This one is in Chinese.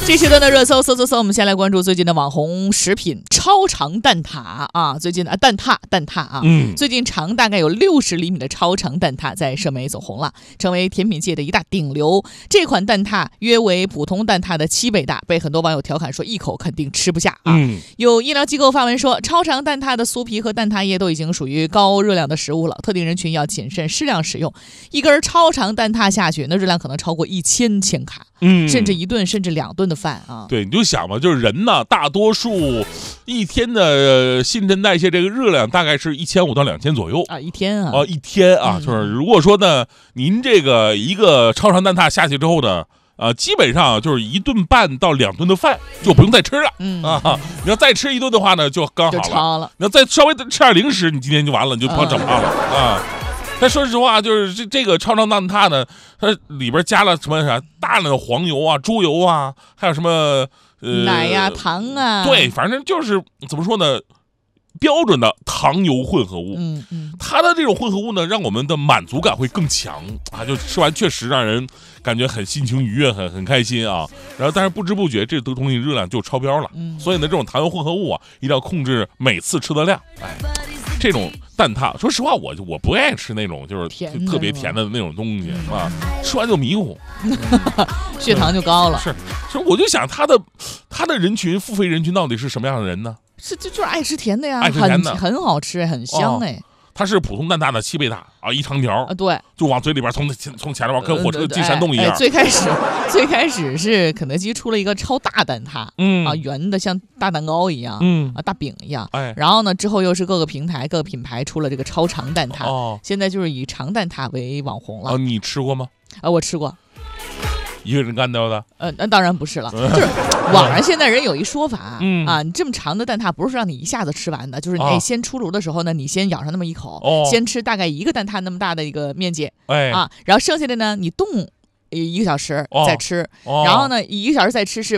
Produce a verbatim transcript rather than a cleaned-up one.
这时段的热搜，搜搜搜，我们先来关注最近的网红食品超长蛋挞啊！最近的啊蛋挞蛋挞啊，嗯，最近长大概有六十厘米的超长蛋挞在社媒走红了，成为甜品界的一大顶流。这款蛋挞约为普通蛋挞的七倍大，被很多网友调侃说一口肯定吃不下啊。嗯、有医疗机构发文说，超长蛋挞的酥皮和蛋挞液都已经属于高热量的食物了，特定人群要谨慎适量使用。一根超长蛋挞下去，那热量可能超过一千千卡，嗯，甚至一顿甚至两顿的饭啊。 对，你就想嘛，就是人呢，大多数一天的新陈代谢这个热量大概是一千五到两千左右啊，一天啊， 啊，一天啊，嗯、就是如果说呢，您这个一个超长蛋挞下去之后呢，呃，基本上就是一顿半到两顿的饭就不用再吃了，嗯啊，你要再吃一顿的话呢，就刚好了， 就超了。 你要再稍微吃点零食，你今天就完了，你就胖整胖了、嗯、啊。但说实话，就是这这个超长蛋挞呢，它里边加了什么啥大量的黄油啊、猪油啊，还有什么呃奶呀、糖啊， 对，反正就是怎么说呢，标准的糖油混合物。嗯嗯，它的这种混合物呢，让我们的满足感会更强啊，就吃完确实让人感觉很心情愉悦，很很开心啊。然后但是不知不觉这东西热量就超标了，嗯，所以呢，这种糖油混合物啊，一定要控制每次吃的量。哎，这种蛋挞，说实话，我我不爱吃那种就是特别甜的那种东西啊，吃完就迷糊， 血糖就高了。 是，所以我就想他的他的人群，付费人群到底是什么样的人呢？ 是，就就是爱吃甜的呀， 爱吃甜的， 很很好吃，很香哎。哦， 它是普通蛋挞的七倍大啊，一长条啊，对， 就往嘴里边从从前面往跟火车进山洞一样。 哎哎、最开始最开始是肯德基出了一个超大蛋挞，嗯啊，圆的像大蛋糕一样，嗯啊，大饼一样。哎，然后呢，之后又是各个平台、各个品牌出了这个超长蛋挞，哦，现在就是以长蛋挞为网红了。 啊，你吃过吗？ 啊，我吃过。 一个人干掉的？ 呃，那当然不是了，就是网上现在人有一说法，嗯啊，你这么长的蛋挞不是让你一下子吃完的，就是你、哦、先出炉的时候呢，你先咬上那么一口，哦、先吃大概一个蛋挞那么大的一个面积，哎啊，然后剩下的呢，你冻一个小时再吃，哦、然后呢，一个小时再吃是